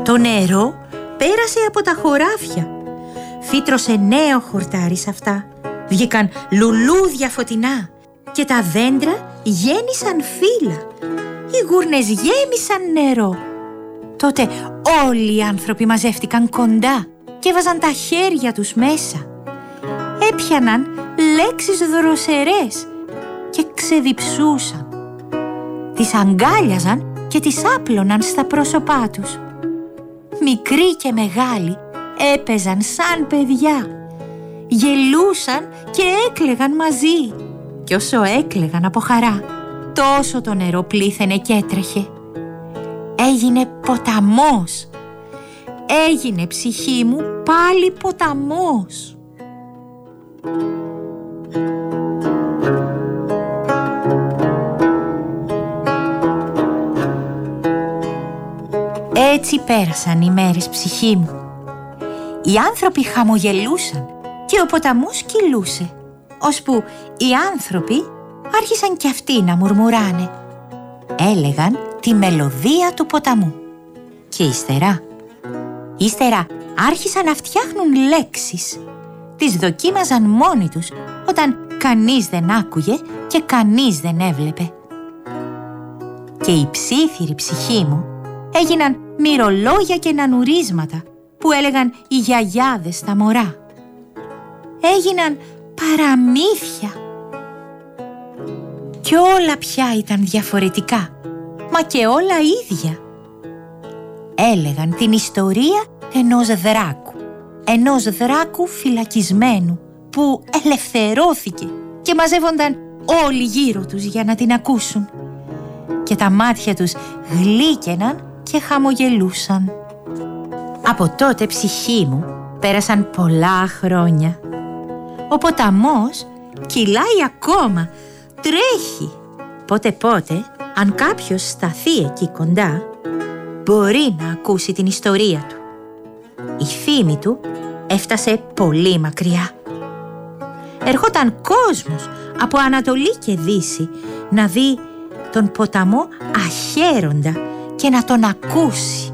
Το νερό πέρασε από τα χωράφια, φύτρωσε νέο χορτάρι σε αυτά, βγήκαν λουλούδια φωτεινά και τα δέντρα γέννησαν φύλλα. Οι γούρνες γέμισαν νερό. Τότε όλοι οι άνθρωποι μαζεύτηκαν κοντά και έβαζαν τα χέρια τους μέσα. Έπιαναν λέξεις δροσερές και ξεδιψούσαν. Τις αγκάλιαζαν και τις άπλωναν στα πρόσωπά τους. Μικροί και μεγάλοι έπαιζαν σαν παιδιά. Γελούσαν και έκλαιγαν μαζί. Και όσο έκλαιγαν από χαρά, τόσο το νερό πλήθαινε και έτρεχε. Έγινε ποταμός. Έγινε, ψυχή μου, πάλι ποταμός. Έτσι πέρασαν οι μέρες, ψυχή μου. Οι άνθρωποι χαμογελούσαν και ο ποταμός κυλούσε, ώσπου οι άνθρωποι άρχισαν κι αυτοί να μουρμουράνε. Έλεγαν τη μελωδία του ποταμού. Και ύστερα άρχισαν να φτιάχνουν λέξεις. Τις δοκίμαζαν μόνοι τους όταν κανείς δεν άκουγε και κανείς δεν έβλεπε. Και οι ψίθυροι, ψυχή μου, έγιναν μυρολόγια και νανουρίσματα που έλεγαν οι γιαγιάδες στα μωρά. Έγιναν παραμύθια. Κι όλα πια ήταν διαφορετικά, μα και όλα ίδια. Έλεγαν την ιστορία ενός δράκου φυλακισμένου που ελευθερώθηκε και μαζεύονταν όλοι γύρω τους για να την ακούσουν. Και τα μάτια τους γλύκαιναν και χαμογελούσαν. Από τότε, ψυχή μου, πέρασαν πολλά χρόνια. Ο ποταμός κυλάει ακόμα, τρέχει. Πότε, αν κάποιος σταθεί εκεί κοντά, μπορεί να ακούσει την ιστορία του. Η φήμη του έφτασε πολύ μακριά. Ερχόταν κόσμος από Ανατολή και Δύση να δει τον ποταμό αχαίροντα και να τον ακούσει.